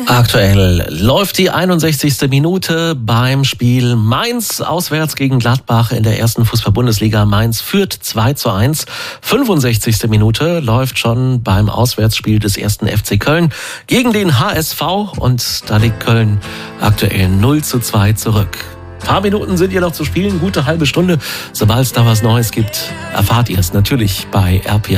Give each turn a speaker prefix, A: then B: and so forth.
A: Aktuell läuft die 61. Minute beim Spiel Mainz auswärts gegen Gladbach in der ersten Fußball-Bundesliga. Mainz führt 2:1. 65. Minute läuft schon beim Auswärtsspiel des ersten FC Köln gegen den HSV und da liegt Köln aktuell 0:2 zurück. Ein paar Minuten sind hier noch zu spielen, gute halbe Stunde. Sobald es da was Neues gibt, erfahrt ihr es natürlich bei RPA.